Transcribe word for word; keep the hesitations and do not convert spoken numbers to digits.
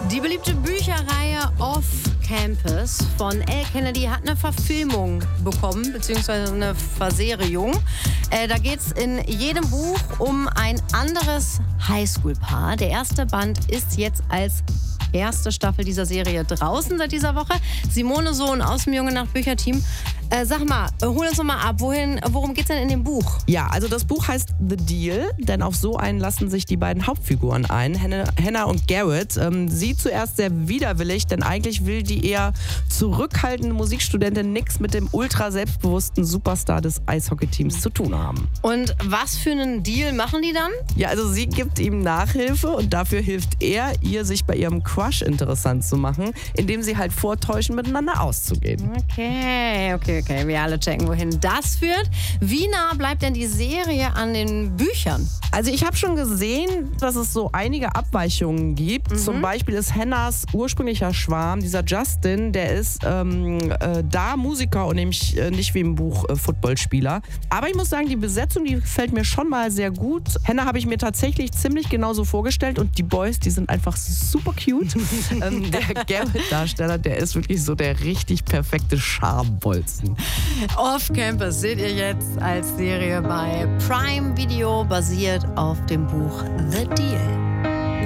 Die beliebte Bücherreihe Off Campus von Elle Kennedy hat eine Verfilmung bekommen, beziehungsweise eine Verserierung. Äh, da geht es in jedem Buch um ein anderes Highschool-Paar. Der erste Band ist jetzt als erste Staffel dieser Serie draußen seit dieser Woche. Simone Sohn aus dem Junge Nacht Bücherteam. Äh, sag mal, hol uns noch mal ab. Wohin, worum geht's denn in dem Buch? Ja, also das Buch heißt The Deal, denn auf so einen lassen sich die beiden Hauptfiguren ein, Hannah, Hannah und Garrett. Ähm, sie zuerst sehr widerwillig, denn eigentlich will die eher zurückhaltende Musikstudentin nichts mit dem ultra selbstbewussten Superstar des Eishockeyteams zu tun haben. Und was für einen Deal machen die dann? Ja, also sie gibt ihm Nachhilfe und dafür hilft er, ihr sich bei ihrem Crush interessant zu machen, indem sie halt vortäuschen, miteinander auszugehen. Okay, okay, okay. Wir alle checken, wohin das führt. Wie nah bleibt denn die Serie an den Büchern? Also ich habe schon gesehen, dass es so einige Abweichungen gibt. Mhm. Zum Beispiel ist Hannahs ursprünglicher Schwarm, dieser Justin, der ist ähm, äh, da Musiker und nämlich äh, nicht wie im Buch äh, Footballspieler. Aber ich muss sagen, die Besetzung, die gefällt mir schon mal sehr gut. Hannah habe ich mir tatsächlich ziemlich genauso vorgestellt und die Boys, die sind einfach super cute. ähm, der Garrett-Darsteller, der ist wirklich so der richtig perfekte Schambolzen. Off Campus seht ihr jetzt als Serie bei Prime Video, basiert auf dem Buch The Deal.